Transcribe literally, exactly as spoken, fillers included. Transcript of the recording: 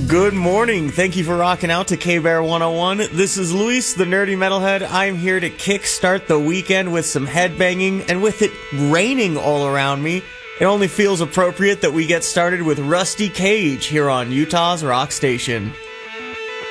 Good morning. Thank you for rocking out to K-Bear one oh one. This is Luis, the nerdy metalhead. I'm here to kickstart the weekend with some headbanging, and with it raining all around me, it only feels appropriate that we get started with Rusty Cage here on Utah's Rock Station.